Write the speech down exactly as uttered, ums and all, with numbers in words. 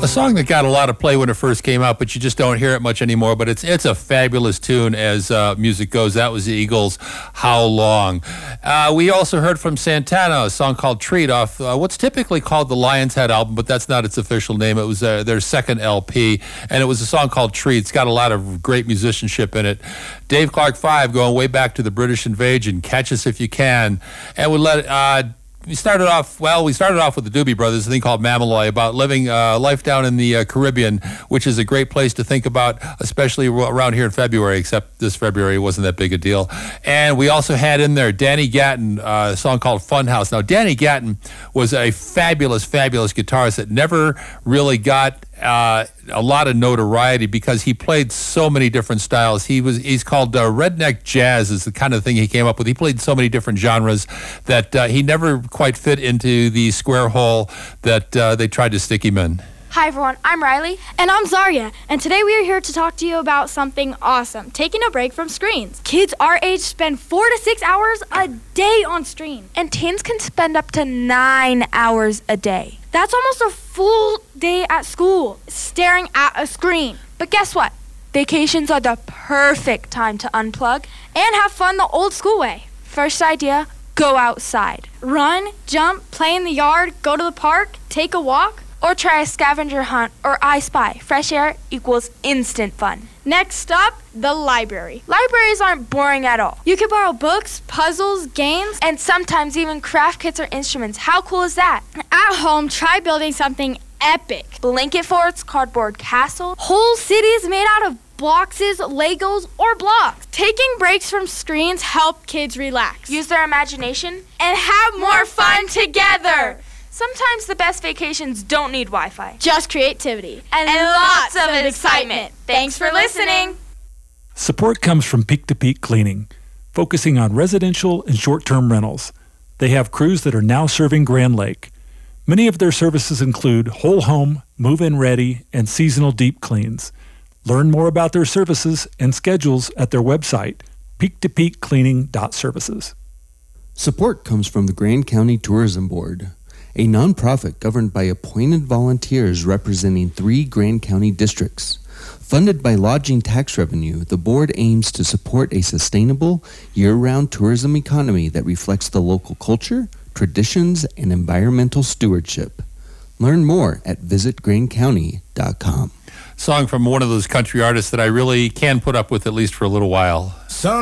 A song that got a lot of play when it first came out, but you just don't hear it much anymore. But it's it's a fabulous tune as uh, music goes. That was the Eagles' How Long. Uh, we also heard from Santana, a song called Treat off uh, what's typically called the Lion's Head album, but that's not its official name. It was uh, their second L P, and it was a song called Treat. It's got a lot of great musicianship in it. Dave Clark Five, going way back to the British invasion, Catch Us If You Can. And we let uh, we started off, well, we started off with the Doobie Brothers, a thing called Mamaloy, about living uh, life down in the uh, Caribbean, which is a great place to think about, especially around here in February, except this February wasn't that big a deal. And we also had in there Danny Gatton, uh, a song called Funhouse. Now, Danny Gatton was a fabulous, fabulous guitarist that never really got Uh, a lot of notoriety because he played so many different styles. He was he's called uh, redneck jazz is the kind of thing he came up with. He played so many different genres that uh, he never quite fit into the square hole that uh, they tried to stick him in. Hi everyone, I'm Riley. And I'm Zarya. And today we are here to talk to you about something awesome, taking a break from screens. Kids our age spend four to six hours a day on screens. And teens can spend up to nine hours a day. That's almost a full day at school, staring at a screen. But guess what? Vacations are the perfect time to unplug and have fun the old school way. First idea, go outside. Run, jump, play in the yard, go to the park, take a walk. Or try a scavenger hunt or I Spy. Fresh air equals instant fun. Next stop, the library. Libraries aren't boring at all. You can borrow books, puzzles, games, and sometimes even craft kits or instruments. How cool is that? At home, try building something epic. Blanket forts, cardboard castles, whole cities made out of boxes, Legos, or blocks. Taking breaks from screens help kids relax, use their imagination, and have more fun together. Sometimes the best vacations don't need Wi-Fi. Just creativity. And, and lots, lots of excitement. Thanks for listening. Support comes from Peak to Peak Cleaning, focusing on residential and short-term rentals. They have crews that are now serving Grand Lake. Many of their services include whole home, move-in ready, and seasonal deep cleans. Learn more about their services and schedules at their website, peak to peak cleaning dot services. Support comes from the Grand County Tourism Board, a nonprofit governed by appointed volunteers representing three Grand County districts. Funded by lodging tax revenue, the board aims to support a sustainable, year-round tourism economy that reflects the local culture, traditions, and environmental stewardship. Learn more at visit grand county dot com. Song from one of those country artists that I really can put up with at least for a little while. Son